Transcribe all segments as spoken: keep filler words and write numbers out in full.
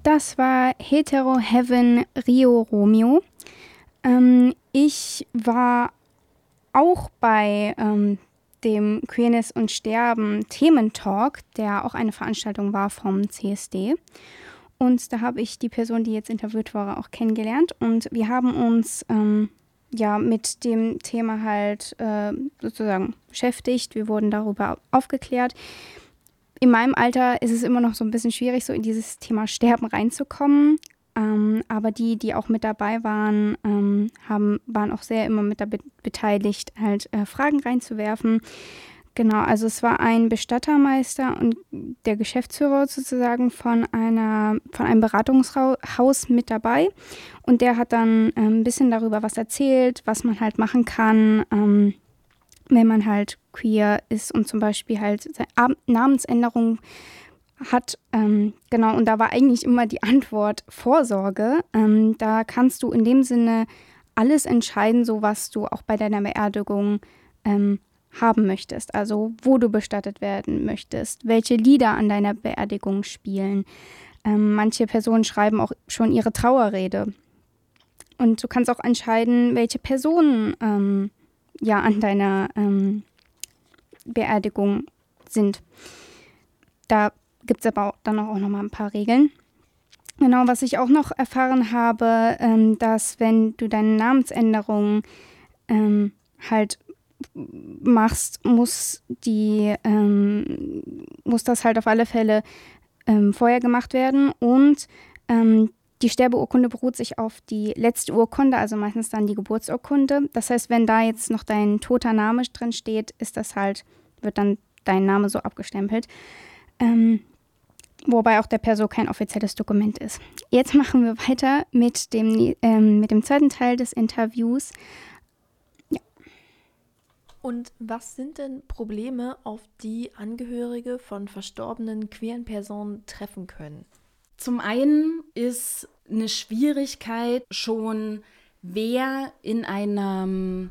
Das war Hetero Heaven Rio Romeo. Ähm, ich war auch bei ähm, dem Queerness und Sterben Thementalk, der auch eine Veranstaltung war vom C S D. Und da habe ich die Person, die jetzt interviewt wurde, auch kennengelernt. Und wir haben uns ähm, ja mit dem Thema halt äh, sozusagen beschäftigt. Wir wurden darüber aufgeklärt. In meinem Alter ist es immer noch so ein bisschen schwierig, so in dieses Thema Sterben reinzukommen. Ähm, aber die, die auch mit dabei waren, ähm, haben, waren auch sehr immer mit da be- beteiligt, halt äh, Fragen reinzuwerfen. Genau, also es war ein Bestattermeister und der Geschäftsführer sozusagen von einer, von einem Beratungshaus mit dabei. Und der hat dann äh, ein bisschen darüber was erzählt, was man halt machen kann, ähm, wenn man halt queer ist und zum Beispiel halt seine Namensänderung hat. Ähm, genau, und da war eigentlich immer die Antwort Vorsorge. Ähm, da kannst du in dem Sinne alles entscheiden, so was du auch bei deiner Beerdigung ähm, haben möchtest. Also wo du bestattet werden möchtest, welche Lieder an deiner Beerdigung spielen. Ähm, manche Personen schreiben auch schon ihre Trauerrede. Und du kannst auch entscheiden, welche Personen ähm, ja an deiner ähm, Beerdigung sind. Da gibt es aber auch dann auch noch mal ein paar Regeln. Genau, was ich auch noch erfahren habe, ähm, dass wenn du deine Namensänderung ähm, halt machst, muss die ähm, muss das halt auf alle Fälle ähm, vorher gemacht werden. Und ähm, die Sterbeurkunde beruht sich auf die letzte Urkunde, also meistens dann die Geburtsurkunde. Das heißt, wenn da jetzt noch dein toter Name drin steht, ist das halt, wird dann dein Name so abgestempelt. Ähm, wobei auch der Perso kein offizielles Dokument ist. Jetzt machen wir weiter mit dem, ähm, mit dem zweiten Teil des Interviews. Ja. Und was sind denn Probleme, auf die Angehörige von verstorbenen queeren Personen treffen können? Zum einen ist eine Schwierigkeit schon, wer in einem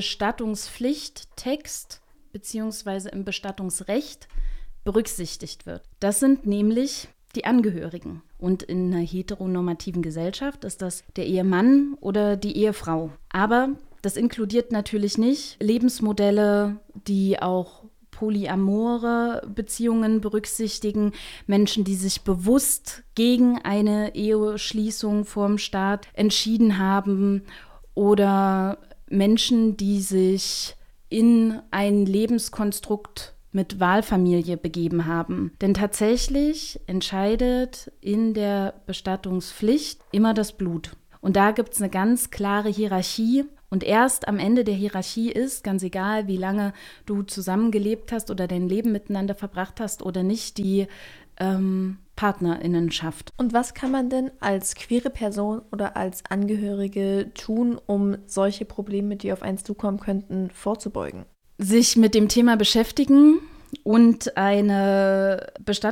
Bestattungspflichttext beziehungsweise im Bestattungsrecht berücksichtigt wird. Das sind nämlich die Angehörigen. Und in einer heteronormativen Gesellschaft ist das der Ehemann oder die Ehefrau. Aber das inkludiert natürlich nicht Lebensmodelle, die auch polyamore Beziehungen berücksichtigen, Menschen, die sich bewusst gegen eine Eheschließung vom Staat entschieden haben oder Menschen, die sich in ein Lebenskonstrukt mit Wahlfamilie begeben haben. Denn tatsächlich entscheidet in der Bestattungspflicht immer das Blut. Und da gibt es eine ganz klare Hierarchie. Und erst am Ende der Hierarchie ist, ganz egal, wie lange du zusammengelebt hast oder dein Leben miteinander verbracht hast oder nicht, die ähm, Partnerinnenschaft. Und was kann man denn als queere Person oder als Angehörige tun, um solche Probleme, die auf einen zukommen könnten, vorzubeugen? Sich mit dem Thema beschäftigen und eine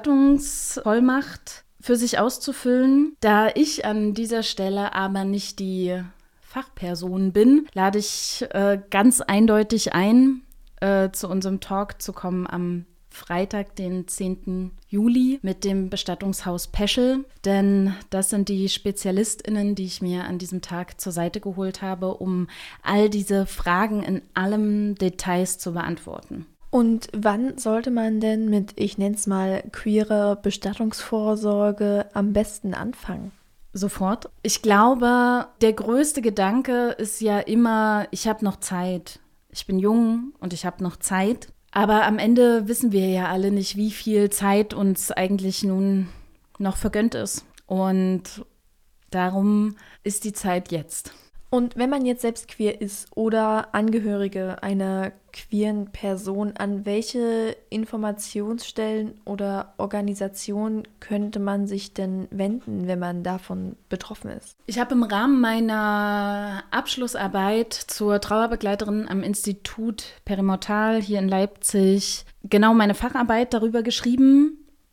Bestattungsvollmacht für sich auszufüllen. Da ich an dieser Stelle aber nicht die Fachperson bin, lade ich äh, ganz eindeutig ein, äh, zu unserem Talk zu kommen am Freitag, den zehnten Juli mit dem Bestattungshaus Peschel, denn das sind die SpezialistInnen, die ich mir an diesem Tag zur Seite geholt habe, um all diese Fragen in allem Details zu beantworten. Und wann sollte man denn mit, ich nenne es mal, queerer Bestattungsvorsorge am besten anfangen? Sofort. Ich glaube, der größte Gedanke ist ja immer, ich habe noch Zeit. Ich bin jung und ich habe noch Zeit. Aber am Ende wissen wir ja alle nicht, wie viel Zeit uns eigentlich nun noch vergönnt ist. Und darum ist die Zeit jetzt. Und wenn man jetzt selbst queer ist oder Angehörige einer queeren Person, an welche Informationsstellen oder Organisationen könnte man sich denn wenden, wenn man davon betroffen ist? Ich habe im Rahmen meiner Abschlussarbeit zur Trauerbegleiterin am Institut Perimortal hier in Leipzig genau meine Facharbeit darüber geschrieben.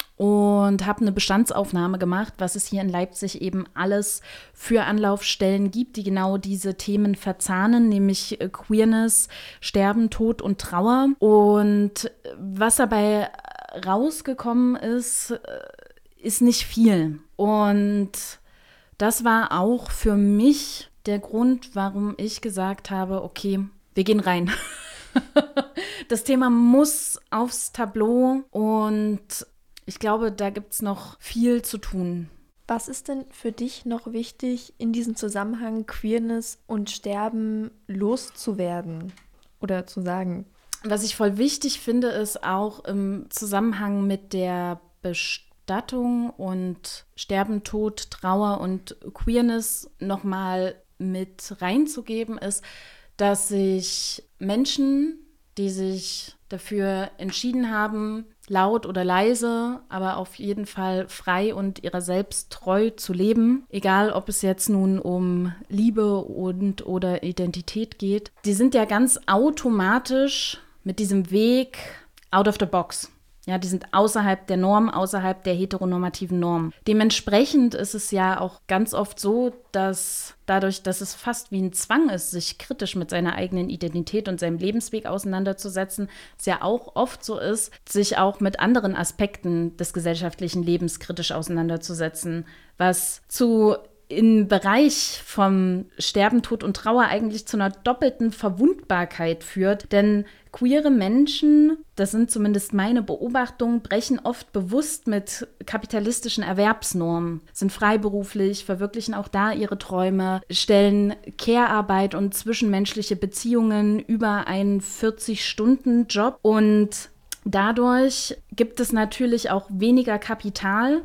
Und habe eine Bestandsaufnahme gemacht, was es hier in Leipzig eben alles für Anlaufstellen gibt, die genau diese Themen verzahnen, nämlich Queerness, Sterben, Tod und Trauer. Und was dabei rausgekommen ist, ist nicht viel. Und das war auch für mich der Grund, warum ich gesagt habe, okay, wir gehen rein. Das Thema muss aufs Tableau und ich glaube, da gibt es noch viel zu tun. Was ist denn für dich noch wichtig, in diesem Zusammenhang Queerness und Sterben loszuwerden oder zu sagen? Was ich voll wichtig finde, ist auch im Zusammenhang mit der Bestattung und Sterben, Tod, Trauer und Queerness nochmal mit reinzugeben, ist, dass sich Menschen, die sich dafür entschieden haben, laut oder leise, aber auf jeden Fall frei und ihrer selbst treu zu leben, egal ob es jetzt nun um Liebe und oder Identität geht, die sind ja ganz automatisch mit diesem Weg out of the box. Ja, die sind außerhalb der Norm, außerhalb der heteronormativen Norm. Dementsprechend ist es ja auch ganz oft so, dass dadurch, dass es fast wie ein Zwang ist, sich kritisch mit seiner eigenen Identität und seinem Lebensweg auseinanderzusetzen, es ja auch oft so ist, sich auch mit anderen Aspekten des gesellschaftlichen Lebens kritisch auseinanderzusetzen, was zu im Bereich vom Sterben, Tod und Trauer eigentlich zu einer doppelten Verwundbarkeit führt. Denn queere Menschen, das sind zumindest meine Beobachtungen, brechen oft bewusst mit kapitalistischen Erwerbsnormen, sind freiberuflich, verwirklichen auch da ihre Träume, stellen Care-Arbeit und zwischenmenschliche Beziehungen über einen vierzig-Stunden-Job und dadurch gibt es natürlich auch weniger Kapital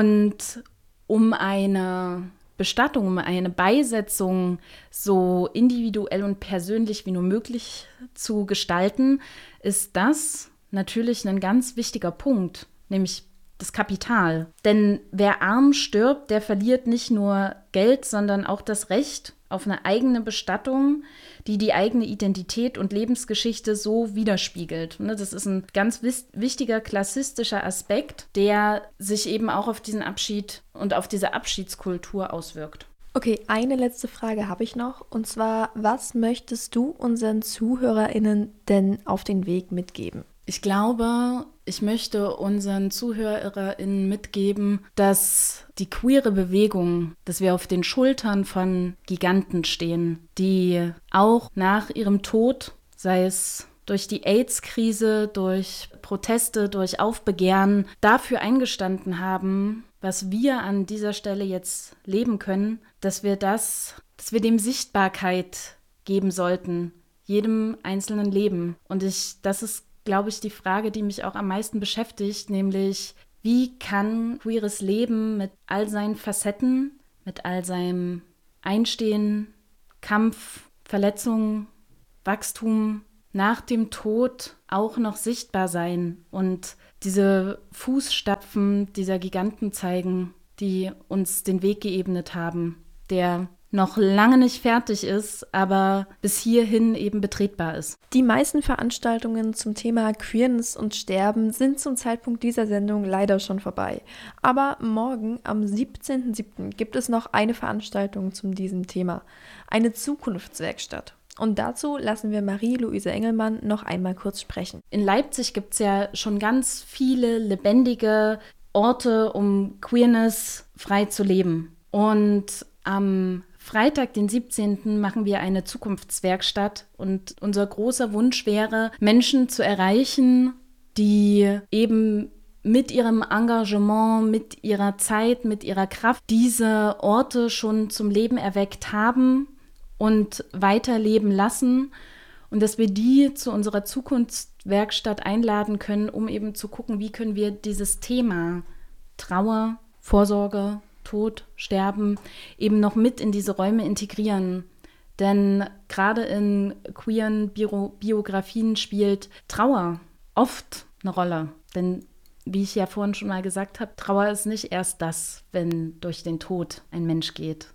und um eine Bestattung, um eine Beisetzung so individuell und persönlich wie nur möglich zu gestalten, ist das natürlich ein ganz wichtiger Punkt, nämlich das Kapital. Denn wer arm stirbt, der verliert nicht nur Geld, sondern auch das Recht auf eine eigene Bestattung, die die eigene Identität und Lebensgeschichte so widerspiegelt. Das ist ein ganz wichtiger klassistischer Aspekt, der sich eben auch auf diesen Abschied und auf diese Abschiedskultur auswirkt. Okay, eine letzte Frage habe ich noch. Und zwar, was möchtest du unseren ZuhörerInnen denn auf den Weg mitgeben? Ich glaube, ich möchte unseren ZuhörerInnen mitgeben, dass die queere Bewegung, dass wir auf den Schultern von Giganten stehen, die auch nach ihrem Tod, sei es durch die AIDS-Krise, durch Proteste, durch Aufbegehren, dafür eingestanden haben, was wir an dieser Stelle jetzt leben können, dass wir das, dass wir dem Sichtbarkeit geben sollten, jedem einzelnen Leben. Und ich, das ist glaube ich, die Frage, die mich auch am meisten beschäftigt, nämlich, wie kann queeres Leben mit all seinen Facetten, mit all seinem Einstehen, Kampf, Verletzungen, Wachstum nach dem Tod auch noch sichtbar sein und diese Fußstapfen dieser Giganten zeigen, die uns den Weg geebnet haben, der noch lange nicht fertig ist, aber bis hierhin eben betretbar ist. Die meisten Veranstaltungen zum Thema Queerness und Sterben sind zum Zeitpunkt dieser Sendung leider schon vorbei. Aber morgen, am siebzehnten siebten gibt es noch eine Veranstaltung zu diesem Thema, eine Zukunftswerkstatt. Und dazu lassen wir Marie-Louise Engelmann noch einmal kurz sprechen. In Leipzig gibt es ja schon ganz viele lebendige Orte, um Queerness frei zu leben. Und am Freitag, den siebzehnten machen wir eine Zukunftswerkstatt und unser großer Wunsch wäre, Menschen zu erreichen, die eben mit ihrem Engagement, mit ihrer Zeit, mit ihrer Kraft diese Orte schon zum Leben erweckt haben und weiterleben lassen und dass wir die zu unserer Zukunftswerkstatt einladen können, um eben zu gucken, wie können wir dieses Thema Trauer, Vorsorge, Tod, Sterben eben noch mit in diese Räume integrieren. Denn gerade in queeren Bio- Biografien spielt Trauer oft eine Rolle. Denn wie ich ja vorhin schon mal gesagt habe, Trauer ist nicht erst das, wenn durch den Tod ein Mensch geht,